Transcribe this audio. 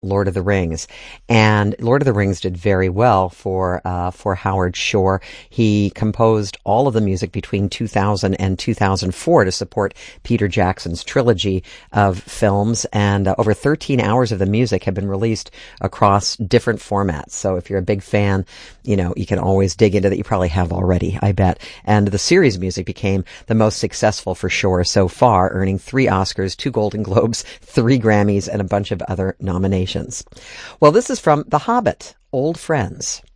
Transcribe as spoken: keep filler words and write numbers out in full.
Lord of the Rings. And Lord of the Rings did very well for uh, for Howard Shore. He composed all of the music between two thousand and two thousand four to support Peter Jackson's trilogy of films, and uh, over thirteen hours of the music have been released across different formats. So if you're a big fan, you know, you can always dig into that. You probably have already, I bet. And the series music became the most successful for Shore so far, earning three Oscars, two Golden Globes, three Grammys, and a bunch of other nominations. Well, this is from The Hobbit, Old Friends.